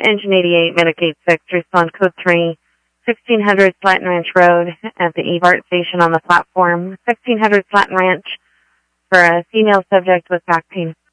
Engine 88, Medicaid 6, respond code 3, 1600 Slatton Ranch Road at the EVART station on the platform, 1600 Slatton Ranch for a female subject with back pain.